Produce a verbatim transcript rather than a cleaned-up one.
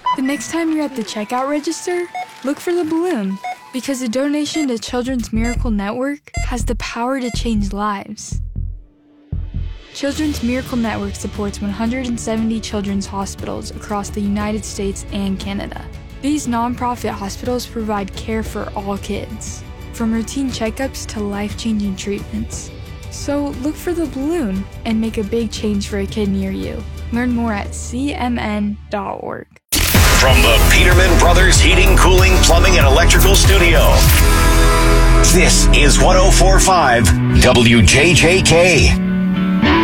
The next time you're at the checkout register, look for the balloon, because a donation to Children's Miracle Network has the power to change lives. Children's Miracle Network supports one hundred seventy children's hospitals across the United States and Canada. These nonprofit hospitals provide care for all kids, from routine checkups to life-changing treatments. So look for the balloon and make a big change for a kid near you. Learn more at C M N dot org. From the Peterman Brothers Heating, Cooling, Plumbing, and Electrical Studio, this is one oh four point five W J J K.